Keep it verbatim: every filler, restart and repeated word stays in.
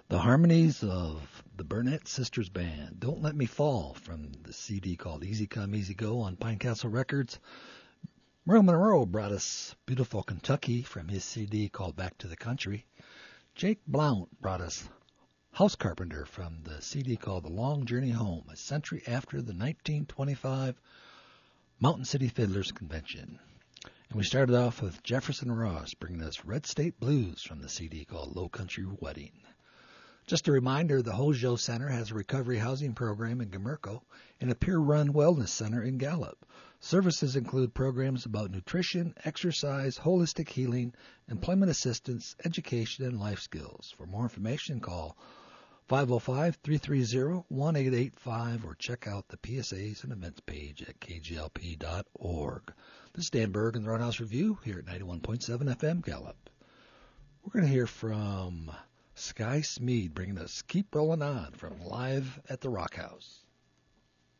The harmonies of the Burnett Sisters Band, Don't Let Me Fall, from the C D called Easy Come, Easy Go on Pine Castle Records. Merle Monroe brought us Beautiful Kentucky from his C D called Back to the Country. Jake Blount brought us House Carpenter from the C D called The Long Journey Home, a century after the nineteen twenty-five Mountain City Fiddlers Convention. And we started off with Jefferson Ross bringing us Red State Blues from the C D called Low Country Wedding. Just a reminder, the Hojo Center has a recovery housing program in Gamerco and a peer-run wellness center in Gallup. Services include programs about nutrition, exercise, holistic healing, employment assistance, education, and life skills. For more information, call five oh five, three three zero, one eight eight five or check out the P S As and events page at k g l p dot org. This is Dan Berg in the Roundhouse Review here at ninety-one point seven F M Gallup. We're going to hear from Sky Smeed bringing us Keep Rollin' On from Live at the Rock House.